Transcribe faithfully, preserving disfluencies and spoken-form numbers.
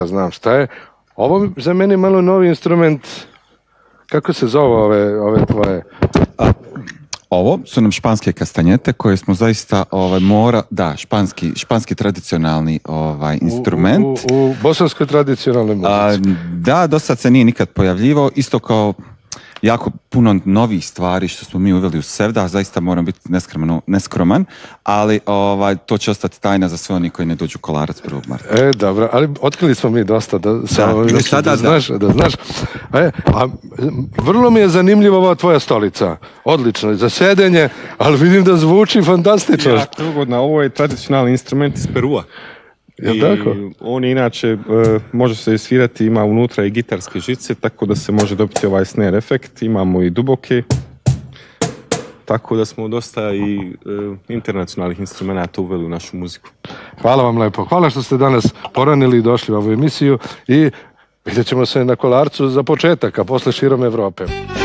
znam šta je. Ovo za mene je malo novi instrument. Kako se zove ove, ove tvoje? A, ovo su nam španske kastanjete koje smo zaista ovaj, mora, da, španski, španski tradicionalni ovaj, instrument. U, u, u bosanskoj tradicionalnoj muzici. A, da, do sad se nije nikad pojavljivao, isto kao jako puno novih stvari što smo mi uveli u Sevdah, zaista moram biti neskroman, neskroman ali ovaj, to će ostati tajna za sve oni koji ne dođu Kolarac prvog marta. E, dobro, ali otkrili smo mi dosta da, da, samo, da, sada, da, znaš, da. da znaš. E, a vrlo mi je zanimljiva ova tvoja stolica. Odlično, za sedenje, ali vidim da zvuči fantastično. Jako ugodno, ovo je tradicionalni instrument iz Perua. Jel I tako? on inače uh, može se svirati, ima unutra i gitarske žice, tako da se može dobiti ovaj snare efekt. Imamo i duboke, tako da smo dosta i uh, internacionalnih instrumenta uveli u našu muziku. Hvala vam lepo. Hvala što ste danas poranili i došli u ovu emisiju i vidjet ćemo se na Kolarcu za početak, a posle širom Evrope.